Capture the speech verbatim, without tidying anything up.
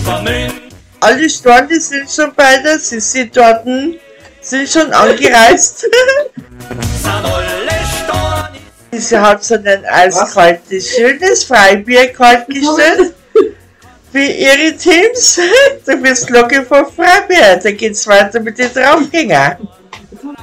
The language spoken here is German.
Alle Storne sind schon bei der Sissi dort, sind schon angereist. Sie hat so ein eiskaltes, schönes Freibier kalt gestellt. Für ihre Teams. Du bist Glocke vor Freibier. Da geht's weiter mit den Draufgängern.